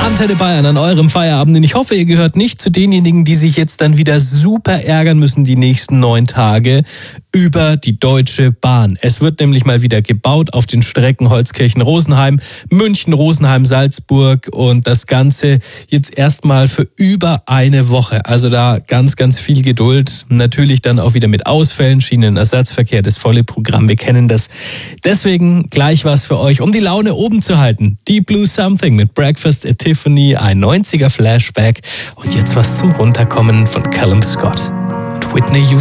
Antenne Bayern an eurem Feierabend. Und ich hoffe, ihr gehört nicht zu denjenigen, die sich jetzt dann wieder super ärgern müssen die nächsten 9 Tage über die Deutsche Bahn. Es wird nämlich mal wieder gebaut auf den Strecken Holzkirchen-Rosenheim, München-Rosenheim-Salzburg und das Ganze jetzt erstmal für über eine Woche. Also da ganz, ganz viel Geduld. Natürlich dann auch wieder mit Ausfällen, Schienenersatzverkehr, das volle Programm. Wir kennen das. Deswegen gleich was für euch, um die Laune oben zu halten. Deep Blue Something mit Breakfast at Tiffany, ein 90er Flashback und jetzt was zum Runterkommen von Callum Scott und Whitney Houston.